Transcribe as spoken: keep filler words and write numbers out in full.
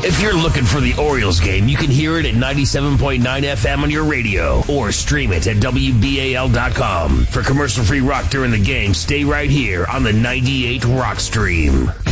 If you're looking for the Orioles game, you can hear it at ninety-seven point nine F M on your radio or stream it at W B A L dot com. For commercial-free rock during the game, stay right here on the ninety-eight Rock Stream.